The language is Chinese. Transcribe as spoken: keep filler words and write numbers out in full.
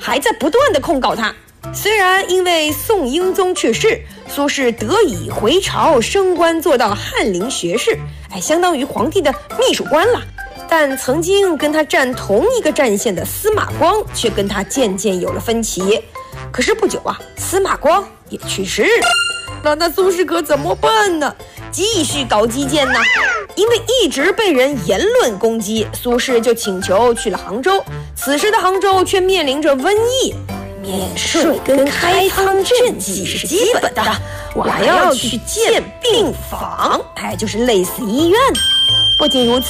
还在不断地控告他。虽然因为宋英宗去世，苏轼得以回朝升官，做到翰林学士，哎，相当于皇帝的秘书官了。但曾经跟他站同一个战线的司马光却跟他渐渐有了分歧。可是不久啊，司马光也去世了。那那苏轼可怎么办呢？继续搞基建呢？因为一直被人言论攻击，苏轼就请求去了杭州。此时的杭州却面临着瘟疫，免税跟开仓赈济是基本的，我还要去建病房，哎，就是类似医院。不仅如此，